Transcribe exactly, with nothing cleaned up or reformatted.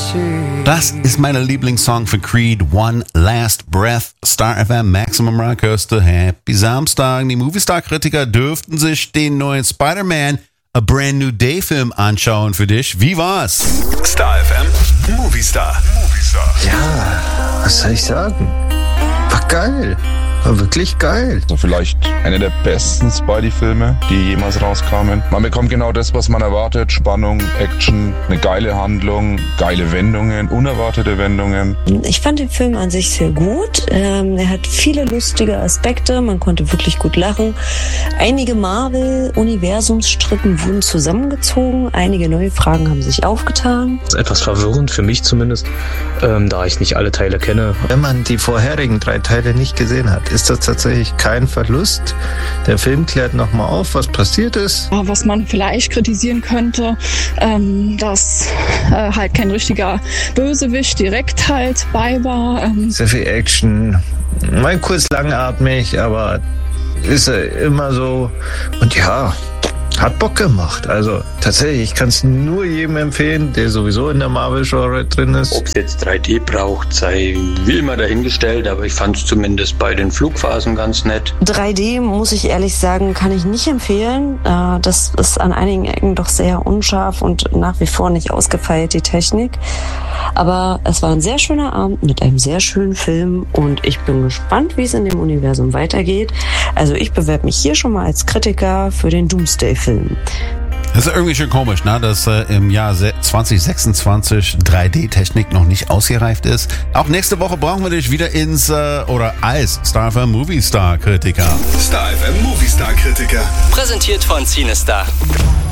Das ist meine Lieblingssong für Creed, One Last Breath. Star F M, Maximum Rock Coaster, Happy Samstag. Die Movie-Star-Kritiker dürften sich den neuen Spider-Man A Brand New Day Film anschauen für dich. Wie war's? Star F M, Movie Star. Movie Star. Ja, was soll ich sagen? War geil. War wirklich geil. Also vielleicht einer der besten Spidey-Filme, die jemals rauskamen. Man bekommt genau das, was man erwartet. Spannung, Action, eine geile Handlung, geile Wendungen, unerwartete Wendungen. Ich fand den Film an sich sehr gut. Ähm, er hat viele lustige Aspekte. Man konnte wirklich gut lachen. Einige Marvel-Universumsstrippen wurden zusammengezogen. Einige neue Fragen haben sich aufgetan. Das ist etwas verwirrend für mich zumindest, ähm, da ich nicht alle Teile kenne. Wenn man die vorherigen drei Teile nicht gesehen hat, ist das tatsächlich kein Verlust. Der Film klärt nochmal auf, was passiert ist. Was man vielleicht kritisieren könnte, ähm, dass äh, halt kein richtiger Bösewicht direkt halt bei war. Ähm. Sehr viel Action, mal kurz langatmig, aber ist er immer so. Und ja, hat Bock gemacht. Also tatsächlich, ich kann es nur jedem empfehlen, der sowieso in der Marvel-Genre drin ist. Ob es jetzt drei D braucht, sei wie immer dahingestellt, aber ich fand es zumindest bei den Flugphasen ganz nett. drei D, muss ich ehrlich sagen, kann ich nicht empfehlen. Das ist an einigen Ecken doch sehr unscharf und nach wie vor nicht ausgefeilt, die Technik. Aber es war ein sehr schöner Abend mit einem sehr schönen Film und ich bin gespannt, wie es in dem Universum weitergeht. Also ich bewerbe mich hier schon mal als Kritiker für den Doomsday-Film. Das ist irgendwie schon komisch, ne? dass äh, im Jahr zwanzig sechsundzwanzig drei D-Technik noch nicht ausgereift ist. Auch nächste Woche brauchen wir dich wieder ins äh, oder als Star F M Movie Star Kritiker. Star F M Movie Star Kritiker. Präsentiert von CineStar.